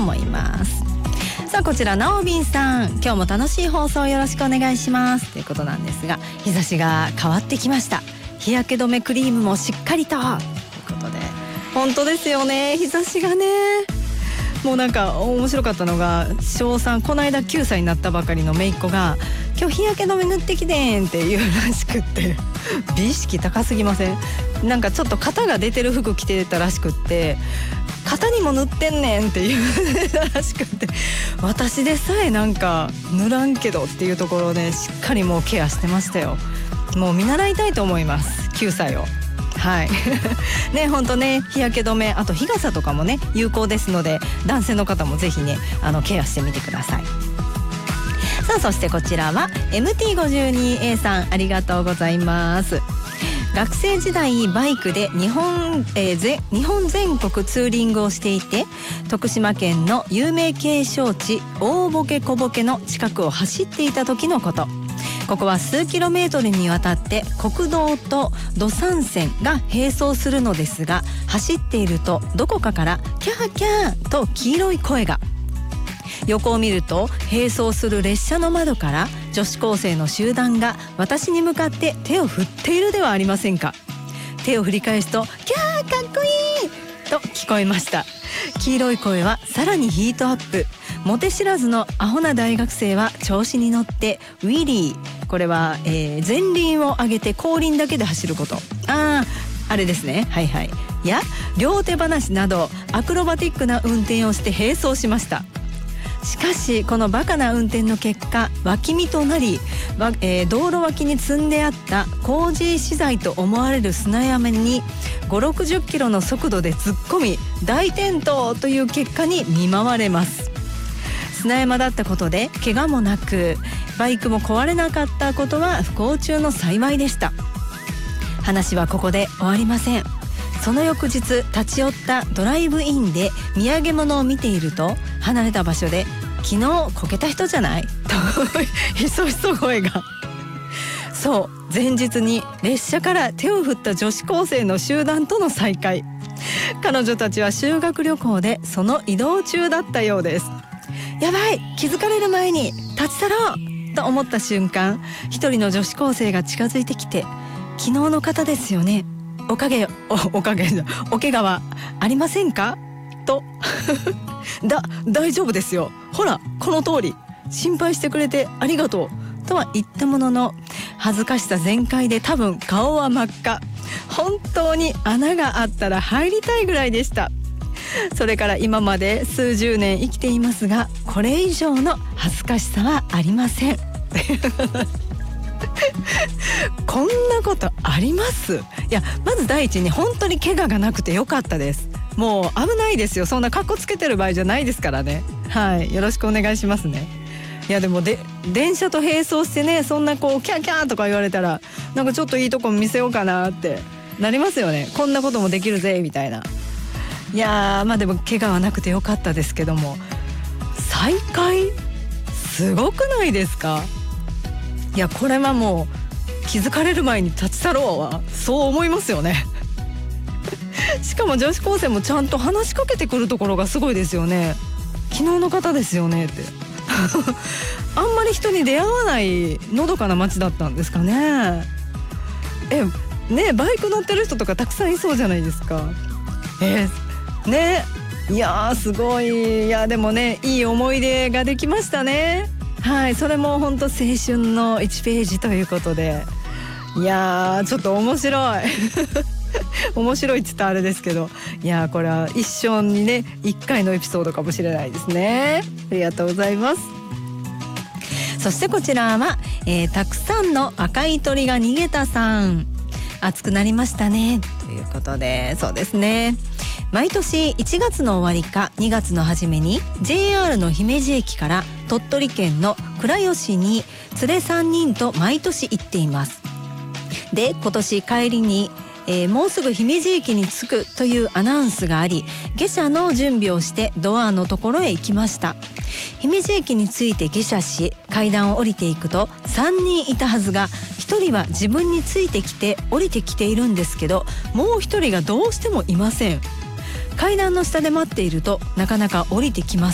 思います。さあこちらなおびんさん、今日も楽しい放送よろしくお願いしますということなんですが、日差しが変わってきました。日焼け止めクリームもしっかりとということで、本当ですよね、日差しがね。もうなんか面白かったのが、小3この間9歳になったばかりの姪っ子が今日日焼け止め塗ってきてんって言うらしくって美意識高すぎません？なんかちょっと肩が出てる服着てたらしくって、肩にも塗ってんねんって言うらしくって、私でさえなんか塗らんけどっていうところでしっかりもうケアしてましたよ。もう見習いたいと思います、9歳を。はいね、本当ね、日焼け止め、あと日傘とかもね有効ですので、男性の方もぜひねケアしてみてください。さあそしてこちらは MT52A さん、ありがとうございます。学生時代バイクで日本全国ツーリングをしていて、徳島県の有名景勝地大ボケ小ボケの近くを走っていた時のこと。ここは数キロメートルにわたって国道と土山線が並走するのですが、走っているとどこかからキャーキャーと黄色い声が。横を見ると並走する列車の窓から女子高生の集団が私に向かって手を振っているではありませんか。手を振り返すとキャーかっこいいと聞こえました。黄色い声はさらにヒートアップ。モテ知らずのアホな大学生は調子に乗ってウィリー、これは、前輪を上げて後輪だけで走ること、あれですね、はいはい、や両手放しなどアクロバティックな運転をして並走しました。しかしこのバカな運転の結果、脇見となり、道路脇に積んであった工事資材と思われる砂山に5、60キロの速度で突っ込み大転倒という結果に見舞われます。砂山だったことで怪我もなく、バイクも壊れなかったことは不幸中の幸いでした。話はここで終わりません。その翌日立ち寄ったドライブインで土産物を見ていると、離れた場所で昨日こけた人じゃないとひそひそ声が。そう、前日に列車から手を振った女子高生の集団との再会。彼女たちは修学旅行でその移動中だったようです。やばい、気づかれる前に立ち去ろうと思った瞬間、一人の女子高生が近づいてきて、昨日の方ですよね、お怪我はありませんかと大丈夫ですよ、ほらこの通り、心配してくれてありがとうとは言ったものの、恥ずかしさ全開で多分顔は真っ赤。本当に穴があったら入りたいぐらいでした。それから今まで数十年生きていますが、これ以上の恥ずかしさはありませんこんなことあります？いや、まず第一に本当に怪我がなくてよかったです。もう危ないですよ、そんなカッコつけてる場合じゃないですからね。はい、よろしくお願いしますね。いやでも電車と並走してね、そんなこうキャーキャーとか言われたら、なんかちょっといいとこ見せようかなってなりますよね。こんなこともできるぜみたいな。いやまあでも怪我はなくてよかったですけども、再会すごくないですか？いやこれはもう気づかれる前に立ち去ろうはそう思いますよねしかも女子高生もちゃんと話しかけてくるところがすごいですよね。昨日の方ですよねってあんまり人に出会わないのどかな街だったんですかね。ね、バイク乗ってる人とかたくさんいそうじゃないですか。ね、いやーすごい。いやでもね、いい思い出ができましたね。はい、それも本当青春の1ページということで、いやーちょっと面白い面白いって言ったらあれですけど、いやーこれは一生にね1回のエピソードかもしれないですね。ありがとうございます。そしてこちらは、たくさんの赤い鳥が逃げたさん、暑くなりましたねということで、そうですね、毎年1月の終わりか2月の初めに JR の姫路駅から鳥取県の倉吉に連れ3人と毎年行っています。で今年帰りに、もうすぐ姫路駅に着くというアナウンスがあり、下車の準備をしてドアのところへ行きました。姫路駅に着いて下車し、階段を降りていくと3人いたはずが、1人は自分についてきて降りてきているんですけど、もう1人がどうしてもいません。階段の下で待っているとなかなか降りてきま